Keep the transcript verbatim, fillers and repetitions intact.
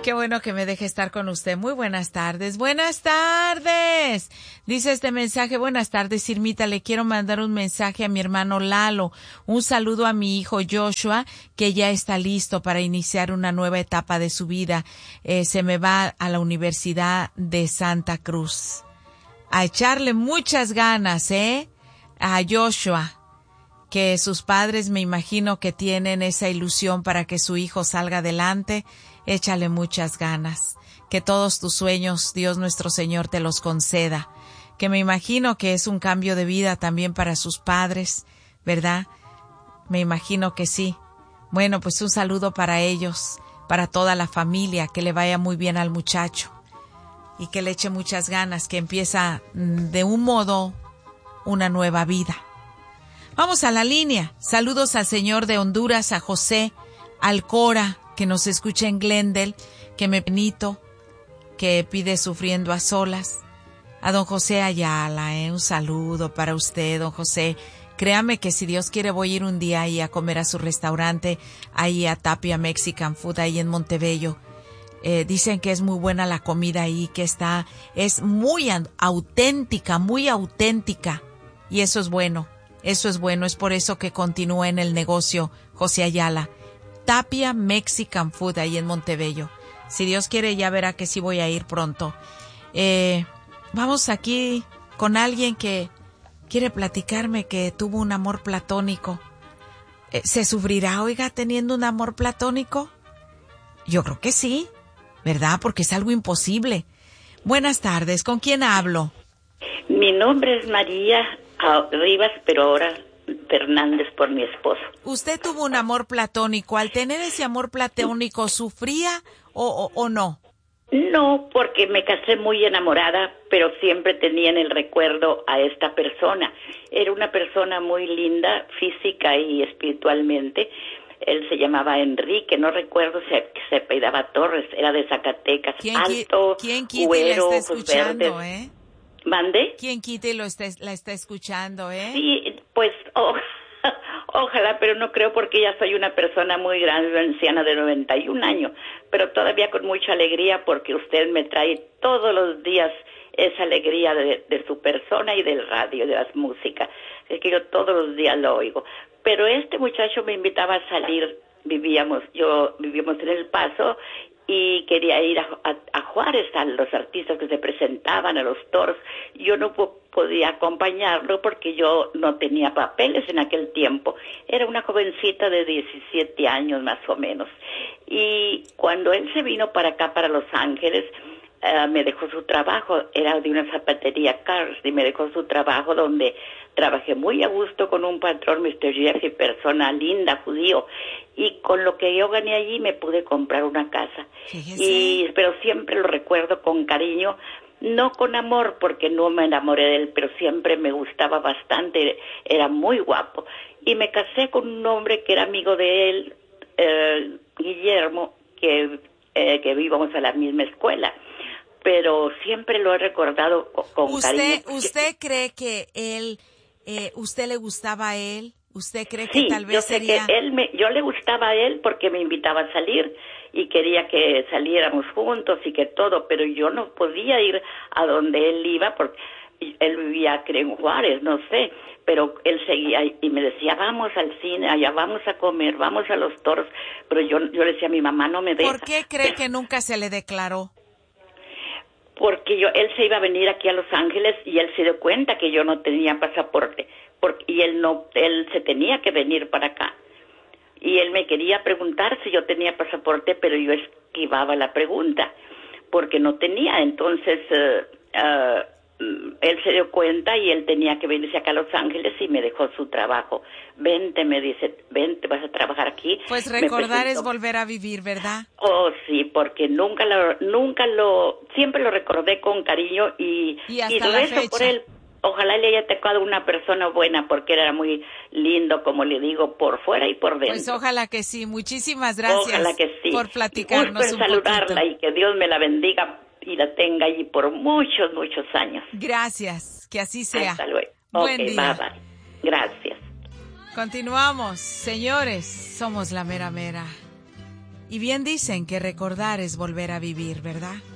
Qué bueno que me deje estar con usted. Muy buenas tardes. Buenas tardes. Dice este mensaje: buenas tardes, Irmita. Le quiero mandar un mensaje a mi hermano Lalo. Un saludo a mi hijo Joshua, que ya está listo para iniciar una nueva etapa de su vida. Eh, se me va a la Universidad de Santa Cruz. A echarle muchas ganas, ¿eh? A Joshua. Que sus padres, me imagino que tienen esa ilusión para que su hijo salga adelante. Échale muchas ganas. Que todos tus sueños, Dios nuestro Señor, te los conceda. Que me imagino que es un cambio de vida también para sus padres, ¿verdad? Me imagino que sí. Bueno, pues un saludo para ellos, para toda la familia, que le vaya muy bien al muchacho. Y que le eche muchas ganas, que empieza de un modo una nueva vida. Vamos a la línea. Saludos al señor de Honduras, a José Alcora, que nos escucha en Glendale, que me benito, que pide Sufriendo a Solas. A don José Ayala, eh, un saludo para usted, don José. Créame que si Dios quiere voy a ir un día ahí a comer a su restaurante, ahí a Tapia Mexican Food, ahí en Montebello. Eh, dicen que es muy buena la comida ahí, que está, es muy auténtica, muy auténtica. Y eso es bueno. Eso es bueno, es por eso que continúa en el negocio José Ayala. Tapia Mexican Food, ahí en Montebello. Si Dios quiere, ya verá que sí voy a ir pronto. Eh, vamos aquí con alguien que quiere platicarme que tuvo un amor platónico. Eh, ¿Se sufrirá, oiga, teniendo un amor platónico? Yo creo que sí, ¿verdad? Porque es algo imposible. Buenas tardes, ¿con quién hablo? Mi nombre es María Rivas, pero ahora Fernández por mi esposo. ¿Usted tuvo un amor platónico? ¿Al tener ese amor platónico sufría o, o, o no? No, porque me casé muy enamorada, pero siempre tenía en el recuerdo a esta persona. Era una persona muy linda, física y espiritualmente. Él se llamaba Enrique, no recuerdo si se apellidaba Torres, era de Zacatecas, ¿Quién, alto, ¿quién quita güero, y la está escuchando, verdes. eh? ¿Mande? ¿Quién quita y lo está, la está escuchando, eh? Sí, pues oh, ojalá, pero no creo porque ya soy una persona muy grande, anciana de noventa y un años, pero todavía con mucha alegría porque usted me trae todos los días esa alegría de, de su persona y del radio, de las músicas. Es que yo todos los días lo oigo. Pero este muchacho me invitaba a salir, vivíamos, yo vivíamos en El Paso y quería ir a, a, a Juárez, a los artistas que se presentaban, a los toros. Yo no po- podía acompañarlo porque yo no tenía papeles en aquel tiempo. Era una jovencita de diecisiete años más o menos. Y cuando él se vino para acá, para Los Ángeles, Uh, me dejó su trabajo, era de una zapatería Cars, y me dejó su trabajo donde trabajé muy a gusto con un patrón, mister Jeffy, persona linda, judío, y con lo que yo gané allí me pude comprar una casa. Fíjese. Y pero siempre lo recuerdo con cariño, no con amor, porque no me enamoré de él, pero siempre me gustaba bastante, era muy guapo. Y me casé con un hombre que era amigo de él, eh, Guillermo, que, eh, que íbamos a la misma escuela. Pero siempre lo he recordado con, con ¿Usted, cariño. ¿Usted cree que él, eh, usted le gustaba a él? ¿Usted cree que sí, tal vez yo sé sería...? que él me, yo le gustaba a él porque me invitaba a salir y quería que saliéramos juntos y que todo, pero yo no podía ir a donde él iba porque él vivía, creo, en Juárez, no sé, pero él seguía y me decía, vamos al cine, allá vamos a comer, vamos a los toros, pero yo, yo le decía a mi mamá, no me deja. ¿Por qué cree que nunca se le declaró? Porque yo, él se iba a venir aquí a Los Ángeles y él se dio cuenta que yo no tenía pasaporte, porque, y él no, él se tenía que venir para acá. Y él me quería preguntar si yo tenía pasaporte, pero yo esquivaba la pregunta, porque no tenía. Entonces, uh, uh, él se dio cuenta y él tenía que venirse acá a Los Ángeles y me dejó su trabajo. Vente, me dice, vente, vas a trabajar aquí. Pues recordar es volver a vivir, ¿verdad? Oh, sí, porque nunca lo, nunca lo, siempre lo recordé con cariño y, y, hasta y la rezo fecha. por él. Ojalá le haya tocado una persona buena porque era muy lindo, como le digo, por fuera y por dentro. Pues ojalá que sí. Muchísimas gracias ojalá que sí. por platicarnos Gusto en un saludarla poquito. Y que Dios me la bendiga y la tenga allí por muchos, muchos años. Gracias, que así sea. Hasta luego. Buen okay, día. Bye, bye. Gracias. Continuamos, señores, somos la mera mera. Y bien dicen que recordar es volver a vivir, ¿verdad?